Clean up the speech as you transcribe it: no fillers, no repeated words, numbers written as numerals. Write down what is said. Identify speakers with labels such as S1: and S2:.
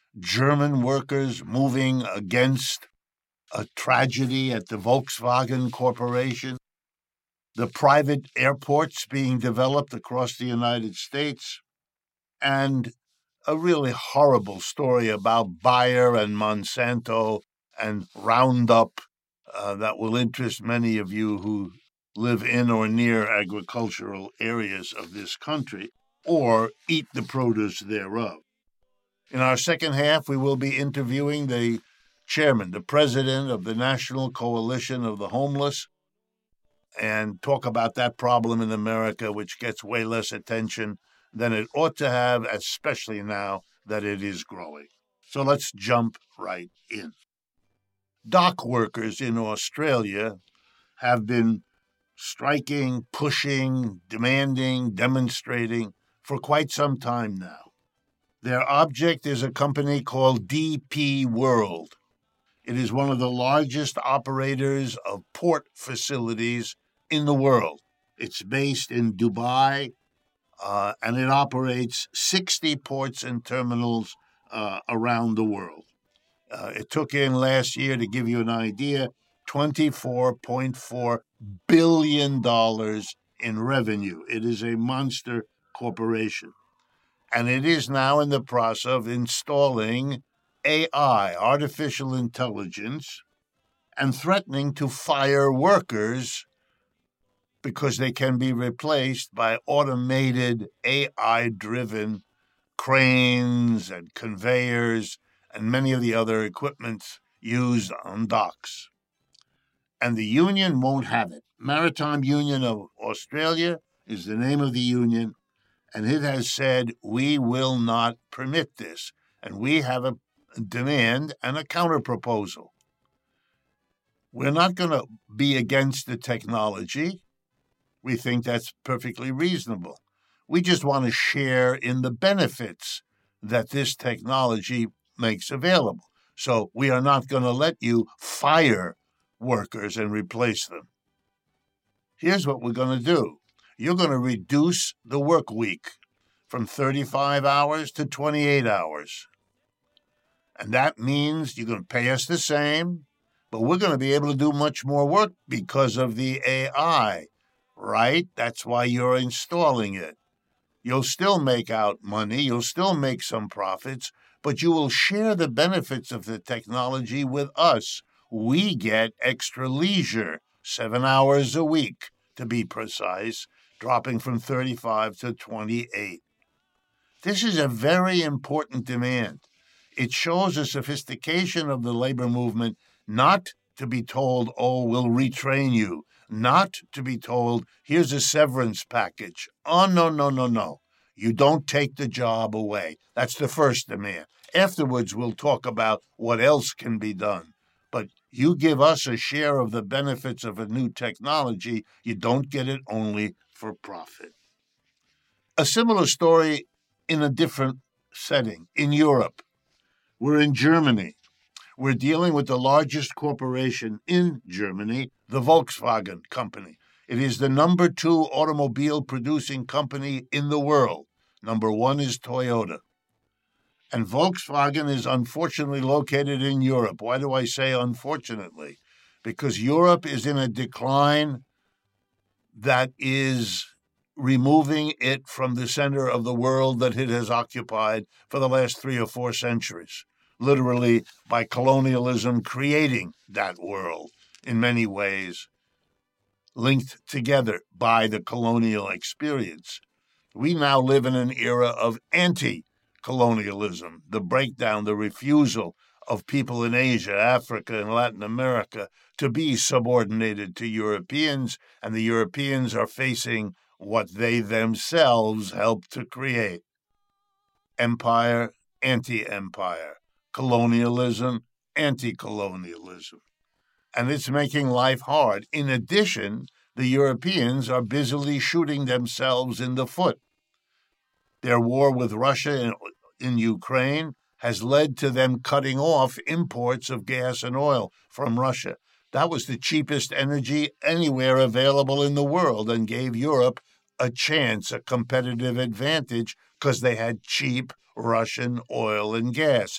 S1: German workers moving against a tragedy at the Volkswagen Corporation, the private airports being developed across the United States, and a really horrible story about Bayer and Monsanto and Roundup that will interest many of you who live in or near agricultural areas of this country or eat the produce thereof. In our second half, we will be interviewing the chairman, the president of the National Coalition of the Homeless, and talk about that problem in America, which gets way less attention than it ought to have, especially now that it is growing. So let's jump right in. Dock workers in Australia have been striking, pushing, demanding, demonstrating for quite some time now. Their object is a company called DP World. It is one of the largest operators of port facilities in the world. It's based in Dubai, and it operates 60 ports and terminals around the world. It took in last year, to give you an idea, $24.4 billion in revenue. It is a monster corporation. And it is now in the process of installing AI, artificial intelligence, and threatening to fire workers because they can be replaced by automated AI-driven cranes and conveyors and many of the other equipments used on docks. And the union won't have it. Maritime Union of Australia is the name of the union, and it has said, we will not permit this. And we have a demand and a counterproposal. We're not going to be against the technology. We think that's perfectly reasonable. We just want to share in the benefits that this technology makes available. So we are not going to let you fire workers and replace them. Here's what we're going to do. You're going to reduce the work week from 35 hours to 28 hours. And that means you're going to pay us the same, but we're going to be able to do much more work because of the AI, right? That's why you're installing it. You'll still make out money, you'll still make some profits, but you will share the benefits of the technology with us. We get extra leisure, 7 hours a week, to be precise, dropping from 35 to 28. This is a very important demand. It shows a sophistication of the labor movement, not to be told, oh, we'll retrain you, not to be told, here's a severance package. Oh, no. You don't take the job away. That's the first demand. Afterwards, we'll talk about what else can be done. But you give us a share of the benefits of a new technology. You don't get it only for profit. A similar story in a different setting. In Europe, we're in Germany. We're dealing with the largest corporation in Germany, the Volkswagen Company. It is the number 2 automobile producing company in the world. Number 1 is Toyota. And Volkswagen is unfortunately located in Europe. Why do I say unfortunately? Because Europe is in a decline that is removing it from the center of the world that it has occupied for the last 3 or 4 centuries, literally by colonialism creating that world in many ways, linked together by the colonial experience. We now live in an era of anti-colonialism, the breakdown, the refusal of people in Asia, Africa, and Latin America to be subordinated to Europeans, and the Europeans are facing what they themselves helped to create. Empire, anti-empire. Colonialism, anti-colonialism. And it's making life hard. In addition, the Europeans are busily shooting themselves in the foot. Their war with Russia in Ukraine has led to them cutting off imports of gas and oil from Russia. That was the cheapest energy anywhere available in the world and gave Europe a chance, a competitive advantage, because they had cheap Russian oil and gas.